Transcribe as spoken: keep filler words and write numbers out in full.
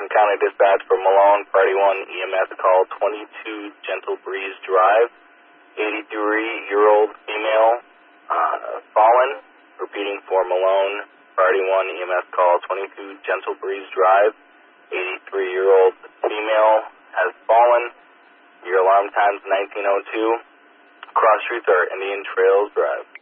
County Dispatch for Malone, Party one, E M S call twenty-two Gentle Breeze Drive. eighty-three-year-old female, uh, fallen. Repeating for Malone, Party one, E M S call twenty-two Gentle Breeze Drive. eighty-three-year-old female has fallen. Your alarm time's nineteen oh two. Cross streets are Indian Trails Drive.